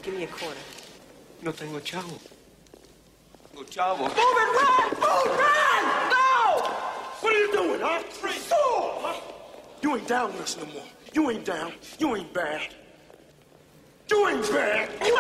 Give me a quarter. No tengo chavo. No chavo. Move it, run! Move, run! No! What are you doing, huh? Stop! Huh? You ain't down with us no more. You ain't down. You ain't bad. You ain't bad.